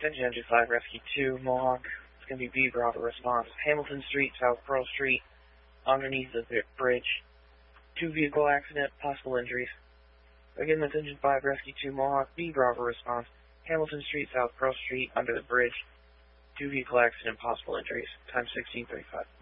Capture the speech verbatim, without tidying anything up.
Attention Engine five, Rescue two, Mohawk. It's going to be B Bravo response. Hamilton Street, South Pearl Street, underneath the bridge. Two vehicle accident, possible injuries. Again, that's Engine five, Rescue two, Mohawk. B Bravo response. Hamilton Street, South Pearl Street, under the bridge. Two vehicle accident, possible injuries. Time sixteen thirty-five.